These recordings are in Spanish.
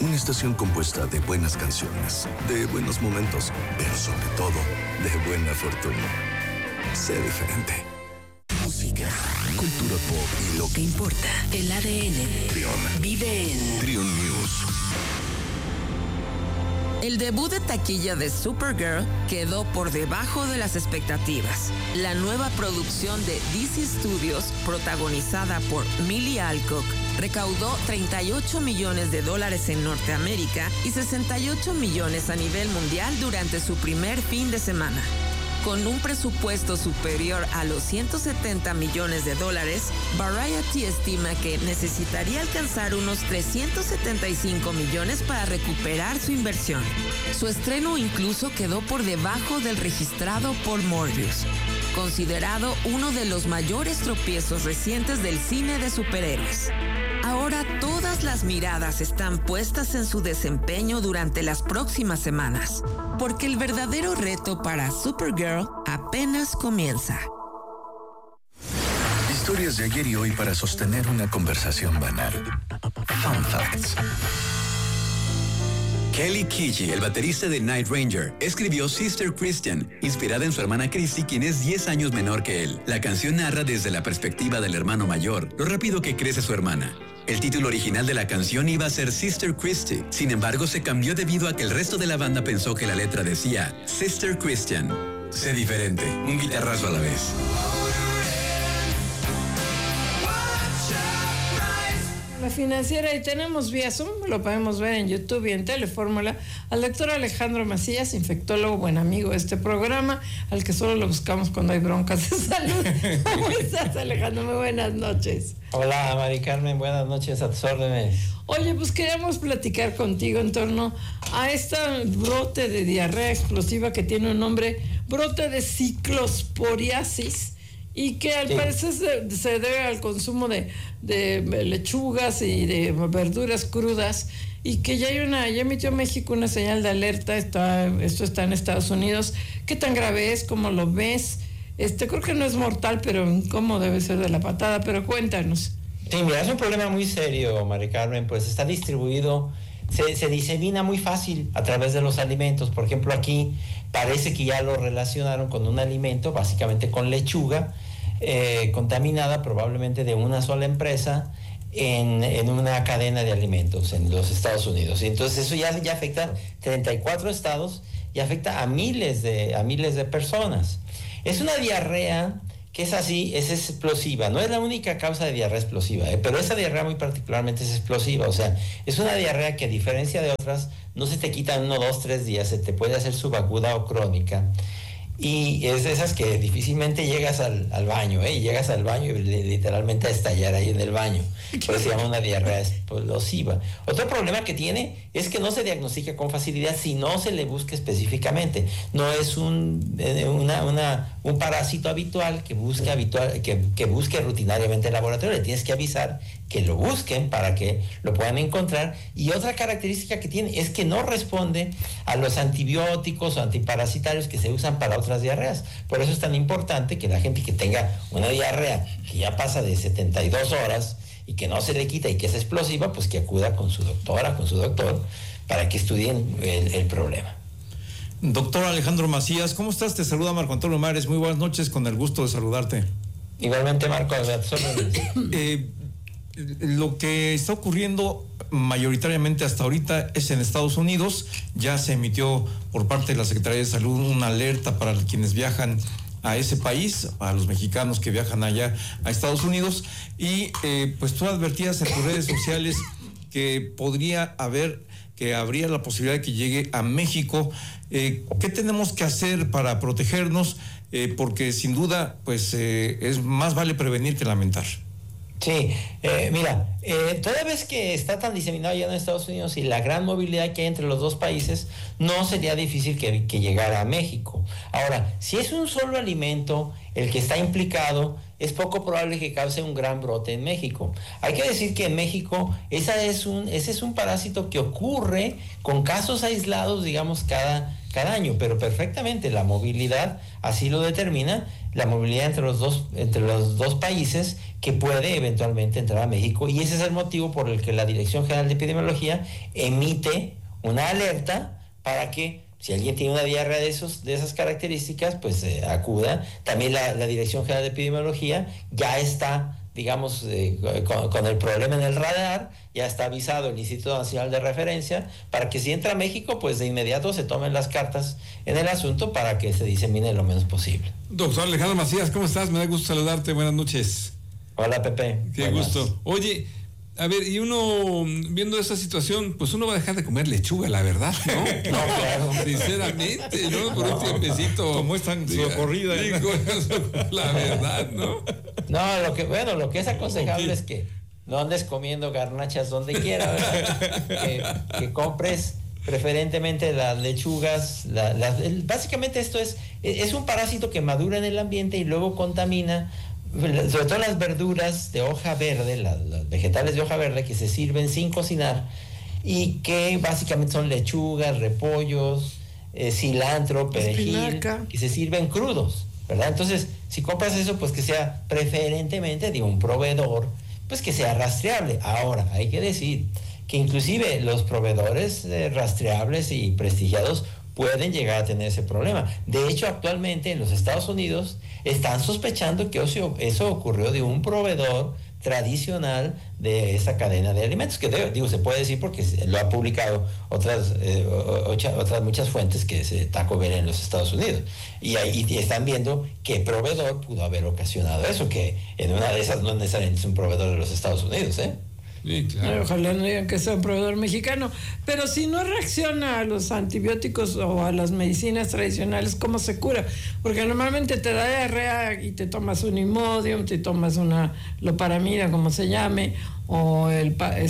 Una estación compuesta de buenas canciones, de buenos momentos, pero sobre todo, de buena fortuna. Sé diferente. Música, cultura pop y lo que importa. El ADN. Trión. Vive en Trión News. El debut de taquilla de Supergirl quedó por debajo de las expectativas. La nueva producción de DC Studios, protagonizada por Millie Alcock, recaudó $38 millones en Norteamérica y 68 millones a nivel mundial durante su primer fin de semana. Con un presupuesto superior a los $170 millones, Variety estima que necesitaría alcanzar unos 375 millones para recuperar su inversión. Su estreno incluso quedó por debajo del registrado por Morbius, considerado uno de los mayores tropiezos recientes del cine de superhéroes. Ahora todas las miradas están puestas en su desempeño durante las próximas semanas, porque el verdadero reto para Supergirl apenas comienza. Historias de ayer y hoy para sostener una conversación banal. Fun Facts. Kelly Keagy, el baterista de Night Ranger, escribió Sister Christian, inspirada en su hermana Chrissy, quien es 10 años menor que él. La canción narra desde la perspectiva del hermano mayor, lo rápido que crece su hermana. El título original de la canción iba a ser Sister Christy, sin embargo se cambió debido a que el resto de la banda pensó que la letra decía Sister Christian. Sé diferente, un guitarrazo a la vez. La Financiera, y tenemos vía Zoom, lo podemos ver en YouTube y en Telefórmula, al doctor Alejandro Macías, infectólogo, buen amigo de este programa, al que solo lo buscamos cuando hay broncas de salud. ¿Cómo estás, Alejandro? Muy buenas noches. Hola, Mari Carmen, buenas noches, a tus órdenes. Oye, pues queríamos platicar contigo en torno a este brote de diarrea explosiva que tiene un nombre, brote de ciclosporiasis, y que al parecer se debe al consumo de lechugas y de verduras crudas, y que ya emitió México una señal de alerta. Esto está en Estados Unidos. ¿Qué tan grave es? ¿Cómo lo ves? Creo que no es mortal, pero ¿cómo debe ser de la patada? Pero cuéntanos. Sí, mira, es un problema muy serio, Mari Carmen, pues está distribuido, se disemina muy fácil a través de los alimentos. Por ejemplo, aquí parece que ya lo relacionaron con un alimento, básicamente con lechuga, contaminada probablemente de una sola empresa en una cadena de alimentos en los Estados Unidos. Y entonces eso ya afecta a 34 estados y afecta a miles de personas. Es una diarrea que es así, es explosiva. No es la única causa de diarrea explosiva, pero esa diarrea muy particularmente es explosiva. O sea, es una diarrea que, a diferencia de otras, no se te quita en 1, 2, 3 días, se te puede hacer subaguda o crónica. Y es de esas que difícilmente llegas al baño, y llegas al baño y literalmente a estallar ahí en el baño. Por eso se llama una diarrea explosiva. Otro problema que tiene es que no se diagnostica con facilidad si no se le busca específicamente. No es un parásito habitual que busque rutinariamente el laboratorio. Le tienes que avisar que lo busquen para que lo puedan encontrar. Y otra característica que tiene es que no responde a los antibióticos o antiparasitarios que se usan para otras diarreas. Por eso es tan importante que la gente que tenga una diarrea que ya pasa de 72 horas y que no se le quita y que es explosiva, pues que acuda con su doctora, con su doctor, para que estudien el problema. Doctor Alejandro Macías, ¿cómo estás? Te saluda Marco Antonio Mares. Muy buenas noches, con el gusto de saludarte. Igualmente, Marco, lo que está ocurriendo mayoritariamente hasta ahorita es en Estados Unidos. Ya se emitió por parte de la Secretaría de Salud una alerta para quienes viajan a ese país, a los mexicanos que viajan allá a Estados Unidos, y pues tú advertías en tus redes sociales que habría la posibilidad de que llegue a México. ¿Qué tenemos que hacer para protegernos? Porque sin duda, pues es más vale prevenir que lamentar. Sí, mira, toda vez que está tan diseminado ya en Estados Unidos y la gran movilidad que hay entre los dos países, no sería difícil que llegara a México. Ahora, si es un solo alimento, el que está implicado, es poco probable que cause un gran brote en México. Hay que decir que en México ese es un parásito que ocurre con casos aislados, digamos, cada año, pero perfectamente la movilidad así lo determina, la movilidad entre los dos países, que puede eventualmente entrar a México, y ese es el motivo por el que la Dirección General de Epidemiología emite una alerta para que si alguien tiene una diarrea de esas características, pues acuda. También la Dirección General de Epidemiología ya está, digamos, con el problema en el radar, ya está avisado el Instituto Nacional de Referencia para que si entra a México, pues de inmediato se tomen las cartas en el asunto para que se disemine lo menos posible. Doctor Alejandro Macías, ¿cómo estás? Me da gusto saludarte, buenas noches. Hola, Pepe. Qué gusto. Oye, a ver, y uno viendo esta situación, pues uno va a dejar de comer lechuga, la verdad, ¿no? No, claro. Sinceramente, ¿no? Por un tiempecito. Como están su corrida. La verdad, ¿no? No, lo que es aconsejable es que no andes comiendo garnachas donde quiera, ¿verdad? Que compres preferentemente las lechugas. Básicamente esto es un parásito que madura en el ambiente y luego contamina, sobre todo las verduras de hoja verde, los vegetales de hoja verde que se sirven sin cocinar y que básicamente son lechugas, repollos, cilantro, perejil, espinaca, que se sirven crudos, ¿verdad? Entonces, si compras eso, pues que sea preferentemente de un proveedor, pues que sea rastreable. Ahora, hay que decir que inclusive los proveedores rastreables y prestigiados pueden llegar a tener ese problema. De hecho, actualmente en los Estados Unidos están sospechando que eso ocurrió de un proveedor tradicional de esa cadena de alimentos, que se puede decir porque lo ha publicado otras muchas fuentes, que es Taco Bell en los Estados Unidos. Y ahí están viendo qué proveedor pudo haber ocasionado eso, que en una de esas no necesariamente es un proveedor de los Estados Unidos, ¿eh? Sí, claro. Ojalá no digan que sea un proveedor mexicano. Pero si no reacciona a los antibióticos o a las medicinas tradicionales, ¿cómo se cura? Porque normalmente te da diarrea y te tomas un Imodium, te tomas una loparamida, como se llame, o el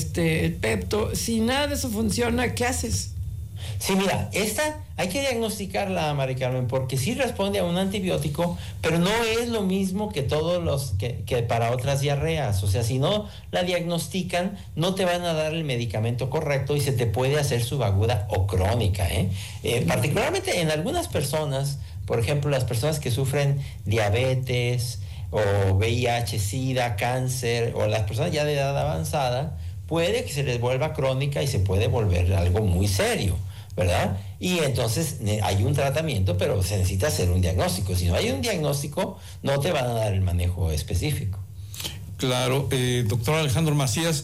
Pepto. Si nada de eso funciona, ¿qué haces? Sí, mira, esta hay que diagnosticarla, Mari Carmen, porque sí responde a un antibiótico, pero no es lo mismo que todos que para otras diarreas. O sea, si no la diagnostican, no te van a dar el medicamento correcto y se te puede hacer subaguda o crónica, particularmente en algunas personas, por ejemplo, las personas que sufren diabetes o VIH, SIDA, cáncer, o las personas ya de edad avanzada, puede que se les vuelva crónica y se puede volver algo muy serio, ¿verdad? Y entonces hay un tratamiento, pero se necesita hacer un diagnóstico. Si no hay un diagnóstico, no te van a dar el manejo específico. Claro, doctor Alejandro Macías,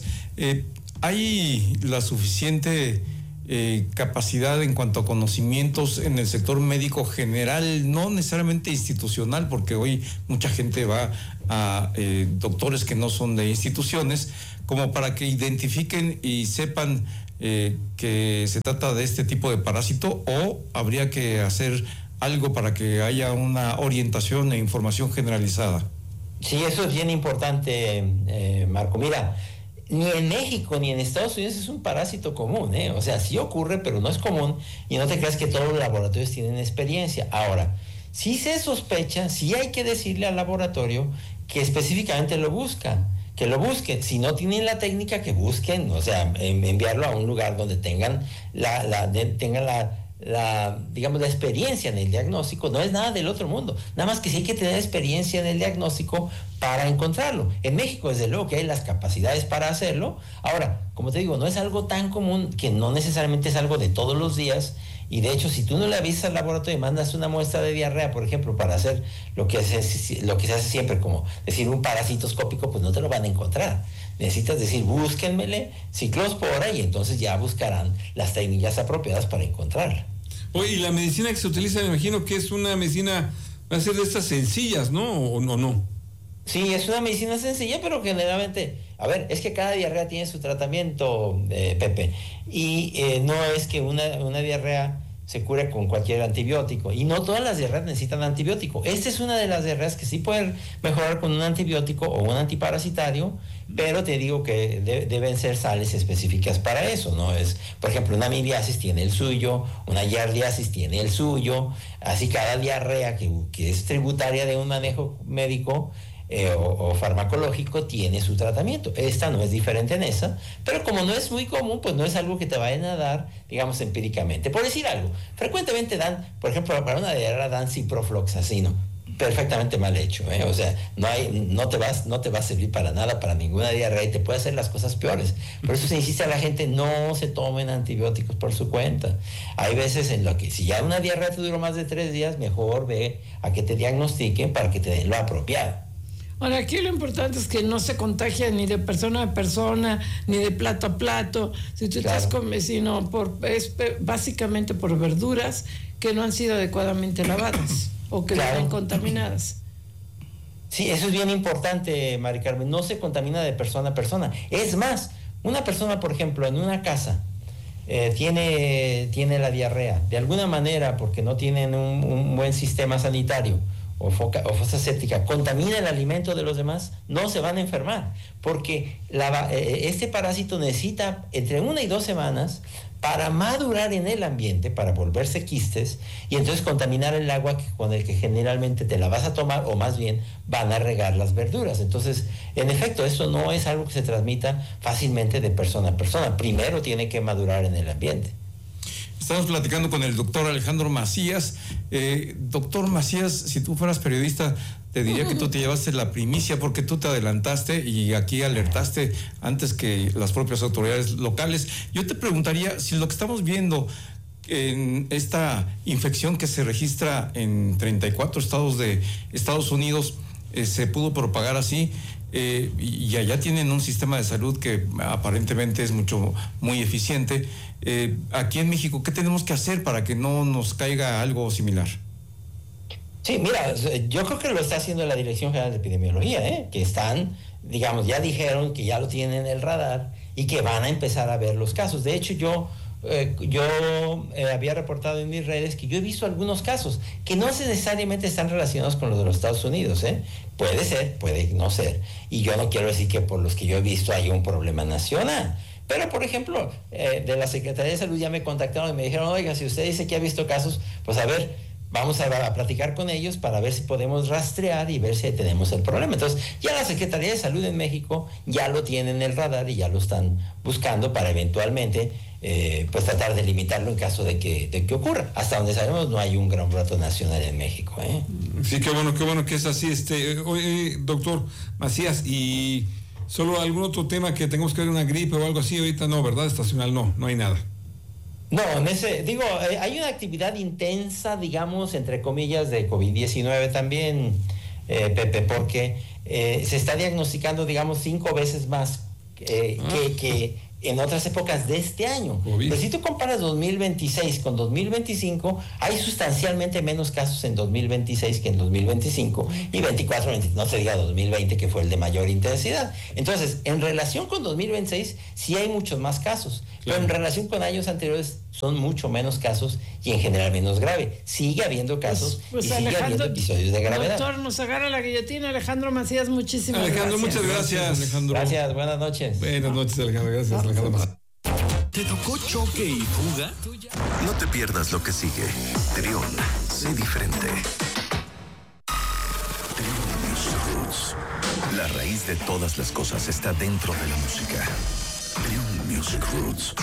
¿hay la suficiente capacidad en cuanto a conocimientos en el sector médico general, no necesariamente institucional, porque hoy mucha gente va a doctores que no son de instituciones, como para que identifiquen y sepan que se trata de este tipo de parásito, o habría que hacer algo para que haya una orientación e información generalizada? Sí, eso es bien importante, Marco. Mira, ni en México ni en Estados Unidos es un parásito común, ¿eh? O sea, sí ocurre, pero no es común, y no te creas que todos los laboratorios tienen experiencia. Ahora, si se sospecha, sí hay que decirle al laboratorio que específicamente lo buscan, que lo busquen. Si no tienen la técnica, que busquen, o sea, enviarlo a un lugar donde tengan digamos, la experiencia en el diagnóstico. No es nada del otro mundo, nada más que sí hay que tener experiencia en el diagnóstico para encontrarlo. En México, desde luego que hay las capacidades para hacerlo. Ahora, como te digo, no es algo tan común, que no necesariamente es algo de todos los días, y de hecho, si tú no le avisas al laboratorio y mandas una muestra de diarrea, por ejemplo, para hacer lo que se hace siempre, como decir un parasitoscópico, pues no te lo van a encontrar. Necesitas decir, búsquenmele ciclospora, y entonces ya buscarán las técnicas apropiadas para encontrarla. Oye, y la medicina que se utiliza, me imagino que es una medicina, va a ser de estas sencillas, ¿no? ¿O no? Sí, es una medicina sencilla, pero generalmente, a ver, es que cada diarrea tiene su tratamiento, Pepe, y no es que una diarrea se cura con cualquier antibiótico. Y no todas las diarreas necesitan antibiótico. Esta es una de las diarreas que sí pueden mejorar con un antibiótico o un antiparasitario, pero te digo que deben ser sales específicas para eso, ¿no? Por ejemplo, una amibiasis tiene el suyo, una giardiasis tiene el suyo, así cada diarrea que es tributaria de un manejo médico o farmacológico tiene su tratamiento. Esta no es diferente en esa, pero como no es muy común, pues no es algo que te vayan a dar, digamos, empíricamente. Por decir algo, frecuentemente dan, por ejemplo, para una diarrea dan ciprofloxacino, perfectamente mal hecho, ¿eh? O sea, no te va a servir para nada, para ninguna diarrea, y te puede hacer las cosas peores. Por eso se insiste a la gente, no se tomen antibióticos por su cuenta. Hay veces en lo que, si ya una diarrea te duró más de 3 días, mejor ve a que te diagnostiquen para que te den lo apropiado. Ahora, aquí lo importante es que no se contagia ni de persona a persona, ni de plato a plato. Si tú estás sino es básicamente por verduras que no han sido adecuadamente lavadas o que están contaminadas. Sí, eso es bien importante, Mari Carmen. No se contamina de persona a persona. Es más, una persona, por ejemplo, en una casa tiene la diarrea, de alguna manera, porque no tienen un buen sistema sanitario, o fosa séptica, contamina el alimento de los demás, no se van a enfermar, porque este parásito necesita entre 1 y 2 semanas para madurar en el ambiente, para volverse quistes, y entonces contaminar el agua con el que generalmente te la vas a tomar, o más bien van a regar las verduras. Entonces, en efecto, eso no es algo que se transmita fácilmente de persona a persona. Primero tiene que madurar en el ambiente. Estamos platicando con el doctor Alejandro Macías. Doctor Macías, si tú fueras periodista, te diría que tú te llevaste la primicia porque tú te adelantaste y aquí alertaste antes que las propias autoridades locales. Yo te preguntaría si lo que estamos viendo en esta infección que se registra en 34 estados de Estados Unidos se pudo propagar así, y allá tienen un sistema de salud que aparentemente es muy eficiente. Aquí en México, ¿qué tenemos que hacer para que no nos caiga algo similar? Sí, mira, yo creo que lo está haciendo la Dirección General de Epidemiología, que están, digamos, ya dijeron que ya lo tienen en el radar y que van a empezar a ver los casos. De hecho, yo había reportado en mis redes que yo he visto algunos casos que no necesariamente están relacionados con los de los Estados Unidos, Puede ser, puede no ser. Y yo no quiero decir que por los que yo he visto hay un problema nacional. Pero, por ejemplo, de la Secretaría de Salud ya me contactaron y me dijeron, oiga, si usted dice que ha visto casos, pues a ver, vamos a platicar con ellos para ver si podemos rastrear y ver si tenemos el problema. Entonces, ya la Secretaría de Salud en México ya lo tiene en el radar y ya lo están buscando para eventualmente pues tratar de limitarlo en caso de que ocurra. Hasta donde sabemos no hay un gran brote nacional en México. Sí, qué bueno que es así. Oye, doctor Macías, y solo algún otro tema que tengamos que ver, una gripe o algo así, ahorita no, ¿verdad? Estacional no hay nada. No, hay una actividad intensa, digamos, entre comillas, de COVID-19 también, Pepe, porque se está diagnosticando, digamos, 5 veces más que en otras épocas de este año. Pero si tú comparas 2026 con 2025, hay sustancialmente menos casos en 2026 que en 2025, y 24, no se diga 2020, que fue el de mayor intensidad. Entonces, en relación con 2026, sí hay muchos más casos, pero en relación con años anteriores son mucho menos casos y en general menos grave. Sigue habiendo casos y sigue habiendo episodios de gravedad. Doctor, nos agarra la guillotina. Alejandro Macías, muchísimas Alejandro, gracias. muchas gracias. Alejandro. Gracias, buenas noches. Buenas noches, Alejandro. Gracias, Alejandro. ¿Te tocó choque y fuga? No te pierdas lo que sigue. Trión, sé diferente. Trión Music Roots. La raíz de todas las cosas está dentro de la música. Trión Music Roots.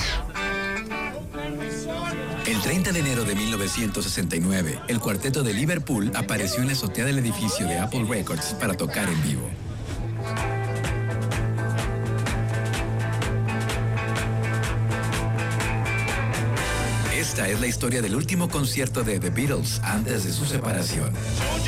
El 30 de enero de 1969, el cuarteto de Liverpool apareció en la azotea del edificio de Apple Records para tocar en vivo. Esta es la historia del último concierto de The Beatles antes de su separación.